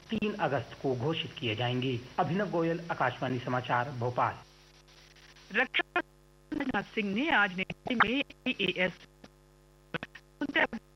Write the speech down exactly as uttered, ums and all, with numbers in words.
तीन अगस्त को घोषित किए जाएंगे। अभिनव गोयल, आकाशवाणी समाचार, भोपाल। रक्षा राजनाथ सिंह ने आज नई दिल्ली में आई ए एस